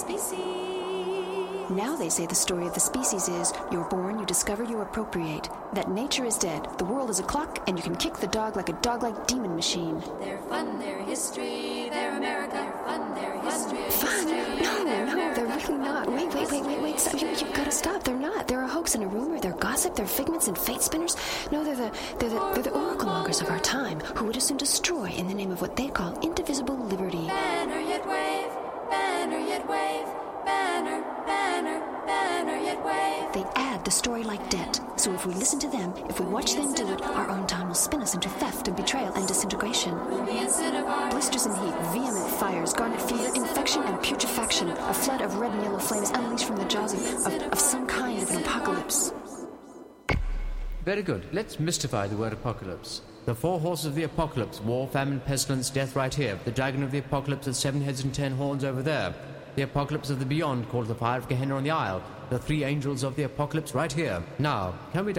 species. Now they say the story of the species is, you're born, you discover, you appropriate. That nature is dead, the world is a clock, and you can kick the dog like a dog-like demon machine. Their fun, their history, their America. Their fun, their history. Fun? No, they're really not. Wait. Stop. You've got to stop. They're not. They're a hoax and a rumor. They're gossip. They're figments and fate spinners. No, they're the oracle mongers of our time, who would as soon destroy in the name of what they call indivisible liberty. Banner yet wave, banner yet wave, banner, banner, banner yet wave. They add the story like debt. So if we listen to them, if we watch them do it, our own time will spin us into theft and betrayal and disintegration. Blisters and heat, vehement fires, garnet fever, infection and putrefaction. A flood of red and yellow flames unleashed from the jaws of some kind of an apocalypse. Very good. Let's mystify the word apocalypse. The four horses of the apocalypse, war, famine, pestilence, death right here. The dragon of the apocalypse with 7 heads and 10 horns over there. The apocalypse of the beyond called the fire of Gehenna on the isle. The 3 angels of the apocalypse right here. Now, can we